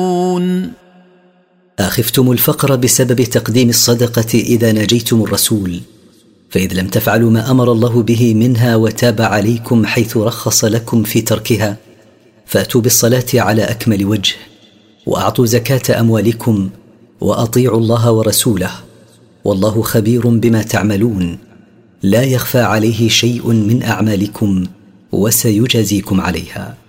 أخفتم الفقر بسبب تقديم الصدقة إذا ناجيتم الرسول، فإذ لم تفعلوا ما أمر الله به منها وتاب عليكم حيث رخص لكم في تركها، فأتوا بالصلاة على أكمل وجه، وأعطوا زكاة أموالكم، وأطيعوا الله ورسوله، والله خبير بما تعملون، لا يخفى عليه شيء من أعمالكم، وسيجازيكم عليها.